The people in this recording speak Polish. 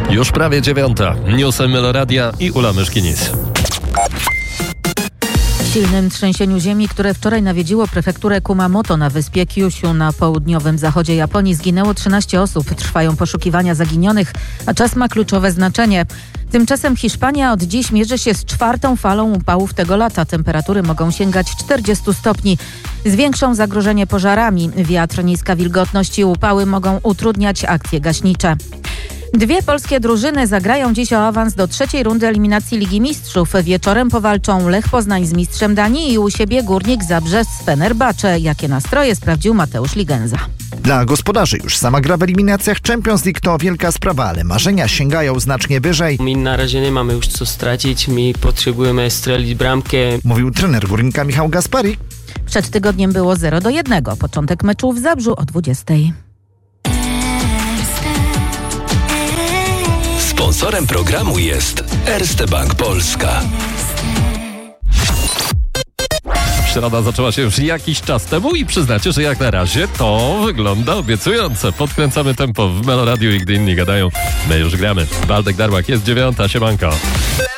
Już prawie 9:00. Newsy Meloradia i Ula Myszkinis. W silnym trzęsieniu ziemi, które wczoraj nawiedziło prefekturę Kumamoto na wyspie Kyushu na południowym zachodzie Japonii, zginęło 13 osób. Trwają poszukiwania zaginionych, a czas ma kluczowe znaczenie. Tymczasem Hiszpania od dziś mierzy się z 4. falą upałów tego lata. Temperatury mogą sięgać 40 stopni. Zwiększą zagrożenie pożarami. Wiatr, niska wilgotność i upały mogą utrudniać akcje gaśnicze. 2 polskie drużyny zagrają dziś o awans do 3. rundy eliminacji Ligi Mistrzów. Wieczorem powalczą Lech Poznań z mistrzem Danii i u siebie Górnik Zabrze z Fenerbahce. Jakie nastroje sprawdził Mateusz Ligenza. Dla gospodarzy już sama gra w eliminacjach Champions League to wielka sprawa, ale marzenia sięgają znacznie wyżej. My na razie nie mamy już co stracić, my potrzebujemy strzelić bramkę. Mówił trener Górnika Michał Gaspari. Przed tygodniem było 0-1. Początek meczu w Zabrzu o 20:00. Sponsorem programu jest Erste Bank Polska. Środa zaczęła się już jakiś czas temu i przyznacie, że jak na razie to wygląda obiecująco. Podkręcamy tempo w Meloradiu i gdy inni gadają, my już gramy. Waldek Darłak, jest 9:00, siemanko.